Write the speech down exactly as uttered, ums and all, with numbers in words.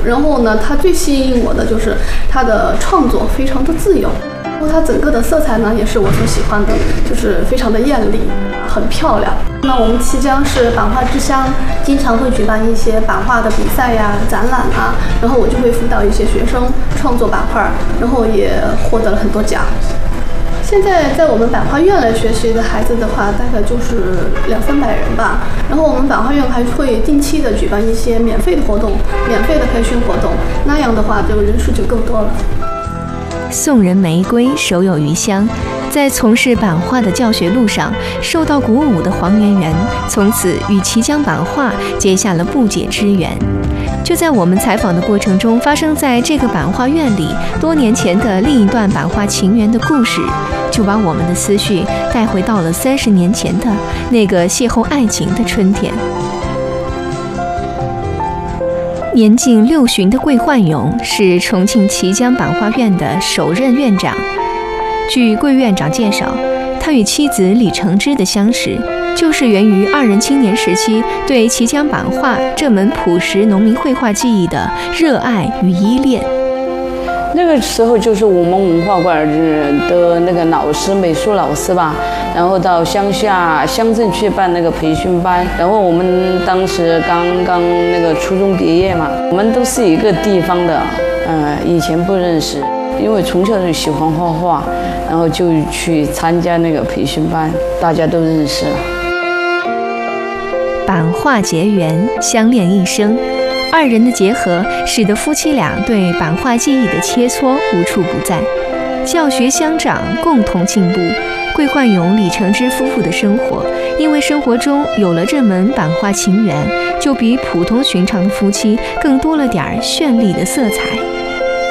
然后呢，它最吸引我的就是它的创作非常的自由，然后它整个的色彩呢也是我所喜欢的，就是非常的艳丽，很漂亮。那我们綦江是版画之乡，经常会举办一些版画的比赛呀、展览啊，然后我就会辅导一些学生创作版画，然后也获得了很多奖。现在在我们版画院来学习的孩子的话，大概就是两三百人吧。然后我们版画院还会定期的举办一些免费的活动、免费的培训活动，那样的话就人数就更多了。 送人玫瑰，手有余香。在从事版画的教学路上，受到鼓舞的黄圆圆，从此与綦江版画结下了不解之缘。就在我们采访的过程中，发生在这个版画院里多年前的另一段版画情缘的故事，就把我们的思绪带回到了三十年前的那个邂逅爱情的春天。年近六旬的桂焕勇是重庆綦江版画院的首任院长。据桂院长介绍，他与妻子李承之的相识，就是源于二人青年时期对綦江版画这门朴实农民绘画技艺的热爱与依恋。 那个时候就是我们文化馆的那个老师，美术老师吧，然后到乡下乡镇去办那个培训班，然后我们当时刚刚那个初中毕业嘛，我们都是一个地方的，呃，以前不认识，因为从小就喜欢画画，然后就去参加那个培训班，大家都认识了。 版画结缘，相恋一生。二人的结合使得夫妻俩对版画技艺的切磋无处不在，教学相长，共同进步。桂焕勇、李承之夫妇的生活，因为生活中有了这门版画情缘，就比普通寻常的夫妻更多了点绚丽的色彩。